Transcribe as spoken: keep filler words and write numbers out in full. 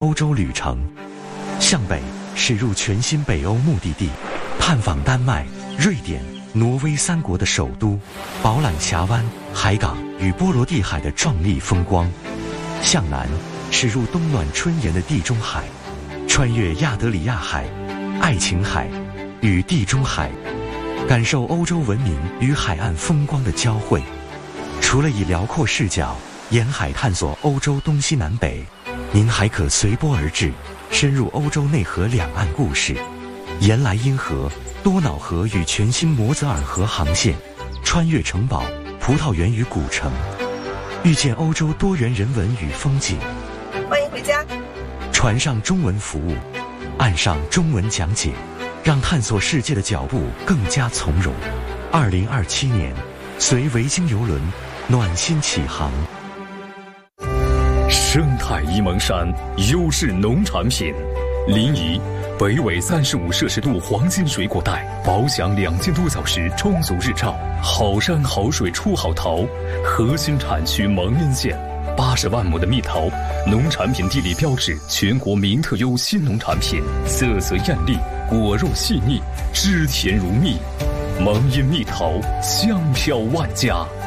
欧洲旅程，向北驶入全新北欧目的地，探访丹麦、瑞典、挪威三国的首都，饱览峡湾、海港与波罗的海的壮丽风光；向南驶入冬暖春炎的地中海，穿越亚得里亚海、爱琴海与地中海，感受欧洲文明与海岸风光的交汇。除了以辽阔视角沿海探索欧洲东西南北，您还可随波而至，深入欧洲内河两岸故事，沿莱茵河、多瑙河与全新摩泽尔河航线，穿越城堡、葡萄园与古城，遇见欧洲多元人文与风景。 欢迎回家。 船上中文服务，岸上中文讲解，让探索世界的脚步更加从容。二零二七年，随维京邮轮暖心起航。 生态沂蒙山优质农产品，临沂北纬三十五摄氏度黄金水果带，保享两千多小时充足日照，好山好水出好桃。核心产区蒙阴县，八十万亩的蜜桃，农产品地理标志，全国名特优新农产品，色泽艳丽，果肉细腻，汁甜如蜜。蒙阴蜜桃，香飘万家。